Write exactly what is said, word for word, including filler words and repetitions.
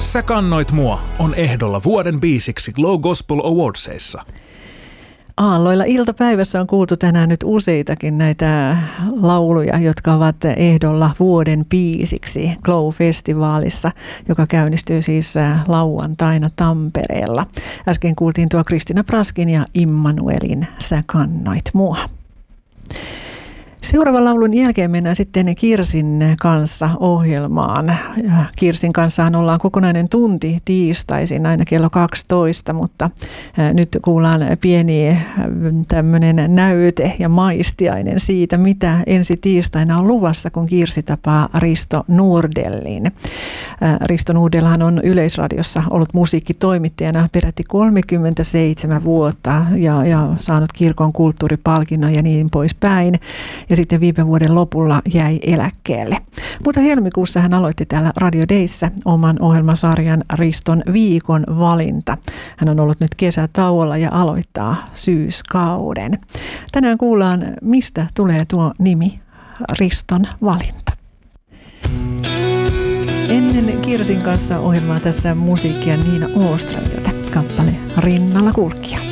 Sä kannoit mua on ehdolla vuoden biisiksi Glow Gospel Awardsissa. Aalloilla iltapäivässä on kuultu tänään nyt useitakin näitä lauluja, jotka ovat ehdolla vuoden biisiksi Glow-festivaalissa, joka käynnistyy siis lauantaina Tampereella. Äsken kuultiin tuo Kristina Praskin ja Immanuelin Sä kannoit mua. Seuraavan laulun jälkeen mennään sitten Kirsin kanssa ohjelmaan. Kirsin kanssahan ollaan kokonainen tunti tiistaisin aina kello kaksitoista, mutta nyt kuullaan pieni tämmöinen näyte ja maistiainen siitä, mitä ensi tiistaina on luvassa, kun Kirsi tapaa Risto Nordellin. Risto Nordelhan on Yleisradiossa ollut musiikkitoimittajana peräti kolmekymmentäseitsemän vuotta ja, ja saanut kirkon kulttuuripalkinnon ja niin poispäin. Ja sitten viime vuoden lopulla jäi eläkkeelle. Mutta helmikuussa hän aloitti täällä Radio Dayssä oman ohjelmasarjan Riston viikon valinta. Hän on ollut nyt kesätauolla ja aloittaa syyskauden. Tänään kuullaan, mistä tulee tuo nimi Riston valinta. Ennen Kirsin kanssa ohjelmaa tässä musiikkia Niina Åströmiltä. Kappale Rinnalla kulkija.